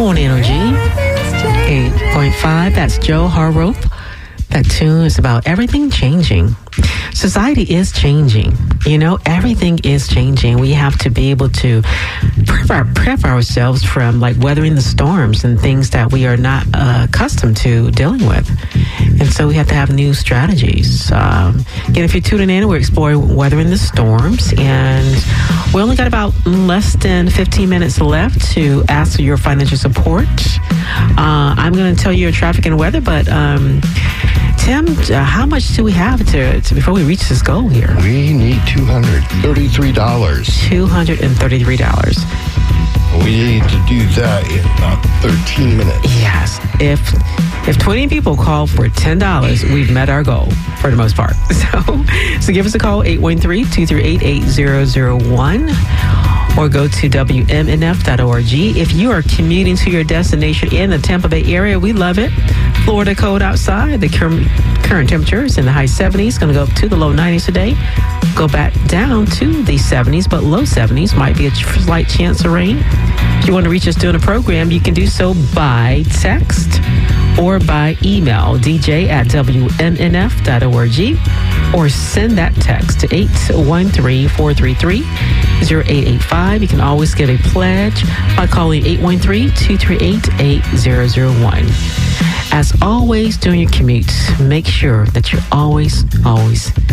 on Energy 8.5. That's Joe Harrope. That tune is about everything changing. Society is changing. You know, everything is changing. We have to be able to prep ourselves from like weathering the storms and things that we are not accustomed to dealing with. And so we have to have new strategies. Again, if you're tuning in, we're exploring weathering the storms. And we only got about less than 15 minutes left to ask for your financial support. I'm going to tell you your traffic and weather, but Tim, how much do we have to before we reach this goal here? We need $233. $233. We need to do that in about 13 minutes. Yes. If 20 people call for $10, we've met our goal for the most part. So give us a call, 813-238-8001. Or go to WMNF.org. If you are commuting to your destination in the Tampa Bay area, we love it. Florida cold outside. The current temperature is in the high 70s. Going to go up to the low 90s today. Go back down to the 70s, but low 70s. Might be a slight chance of rain. If you want to reach us during the program, you can do so by text or by email, dj@WMNF.org. Or send that text to 813-433-0885. You can always give a pledge by calling 813-238-8001. As always, during your commute, make sure that you're always